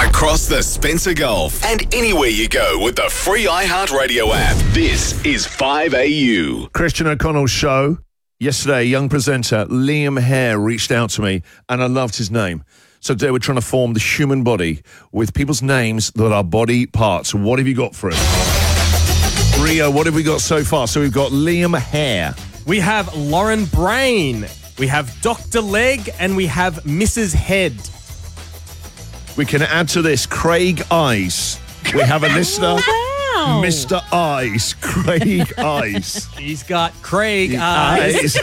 Across the Spencer Gulf and anywhere you go with the free iHeartRadio app. This is 5AU. Christian O'Connell's show. Yesterday, young presenter Liam Hare reached out to me, and I loved his name. So today we're trying to form the human body with people's names that are body parts. What have you got for us? Rio, what have we got so far? So we've got Liam Hare. We have Lauren Brain. We have Dr. Leg, and we have Mrs. Head. We can add to this Craig Eyes. We have a listener, Mr. Eyes, Craig Eyes. He's got Craig Eyes.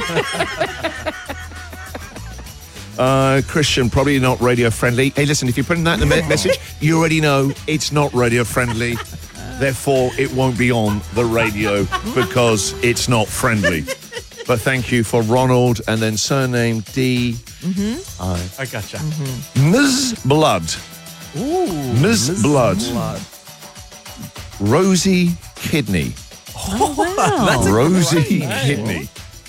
Christian, probably not radio friendly. Hey, listen, if you put in that in the message, you already know it's not radio friendly. Therefore, it won't be on the radio because it's not friendly. But thank you for Ronald, and then surname D. I gotcha. Ms. Blood. Ooh, Ms. Blood. Rosie Kidney. Oh, wow. That's a Rosie great name. Kidney.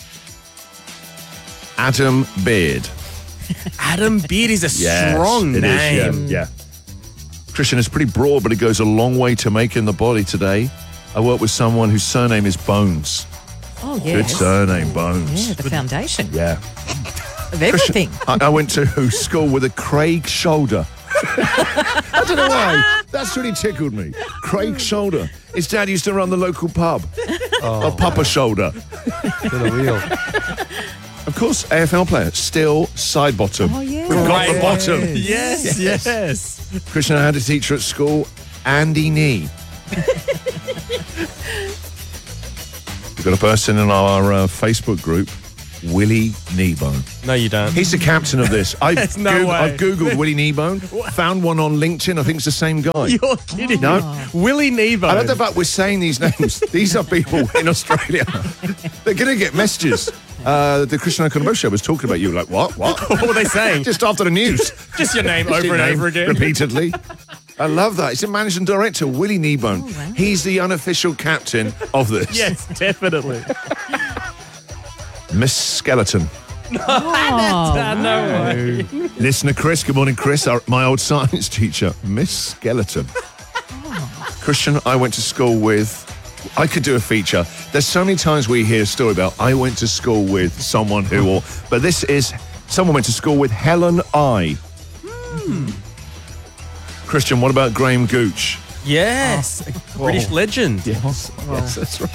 Adam Beard. Adam Beard is a strong it name. is, yeah. Christian, it's pretty broad, but it goes a long way to making the body today. I work with someone whose surname is Bones. Oh, Good yes. surname, Bones. Yeah, the foundation Yeah. of everything. I went to school with a Craig shoulder. I don't know why. That's really tickled me. Craig shoulder. His dad used to run the local pub. A Papa shoulder. To the wheel. Of course, AFL player. Still side bottom. Oh, yeah. We've got the Right. bottom. Yes. Christian, I had a teacher at school, Andy Nee. We've got a person in our Facebook group, Willie Kneebone. No, you don't. He's the captain of this. There's no way. I've Googled Willie Kneebone, found one on LinkedIn. I think it's the same guy. You're kidding. No. Willie Nebo. I love the fact we're saying these names. These are people in Australia. They're going to get messages. The Christian O'Connell show was talking about you. Like, what? What were they saying? Just after the news. Just your name Just over your and name over again. Repeatedly. I love that. He's a managing director, Willie Kneebone. Oh, wow. He's the unofficial captain of this. Yes, definitely. Miss Skeleton. Oh, No way. Listener Chris, good morning, Chris, my old science teacher, Miss Skeleton. Christian, I went to school with, I could do a feature. There's so many times we hear a story about, I went to school with someone who, but this is, someone went to school with Helen I. Christian, what about Graham Gooch? Yes, a British legend. Yes, that's right.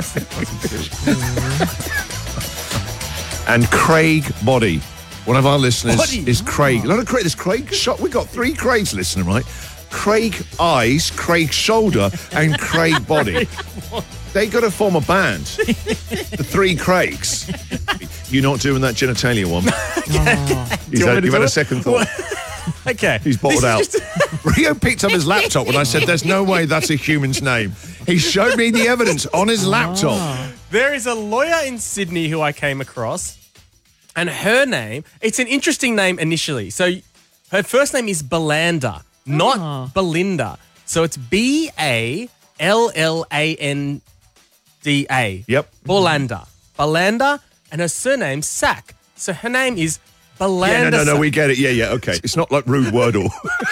And Craig Body. One of our listeners Body. is Craig. Not a Craig, there's Craig Shot. We've got three Craigs listening, right? Craig Eyes, Craig Shoulder, and Craig Body. They got to form a band. The three Craigs. You're not doing that genitalia one. you want me to You've do had a it? second thought. Okay. He's bottled This out. is just- Rio picked up his laptop when I said, there's no way that's a human's name. He showed me the evidence on his laptop. There is a lawyer in Sydney who I came across, and her name, it's an interesting name initially. So her first name is Belinda, not Belinda. So it's Ballanda. Yep. Belinda, and her surname's Sack. So her name is Belinda. Yeah, no, Sack. we get it. Yeah, okay. It's not like Rude Wordle.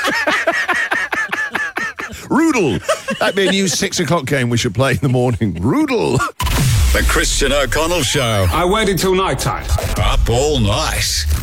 Roodle. That'd be a new 6 o'clock game we should play in the morning. Roodle. The Christian O'Connell Show. I waited till night time. Up all night.